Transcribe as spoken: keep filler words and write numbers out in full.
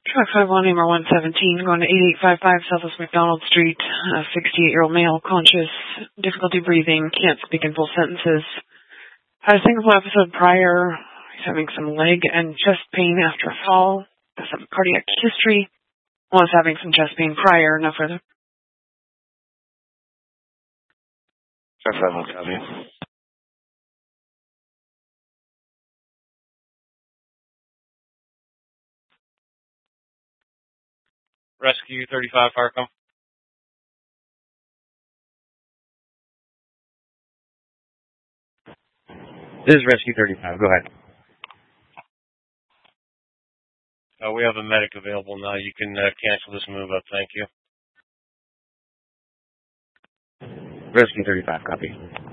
Truck five one, Amer one seventeen, going to eighty-eight fifty-five Southwest McDonald Street. A sixty-eight-year-old male, conscious, difficulty breathing, can't speak in full sentences. Had a single episode prior. He's having some leg and chest pain after a fall. Has some cardiac history. Was having some chest pain prior. No further. Truck five one, copy. Rescue thirty-five, fire come. This is Rescue thirty-five. Go ahead. Uh, we have a medic available now. You can uh, cancel this move up. Thank you. Rescue thirty-five, copy.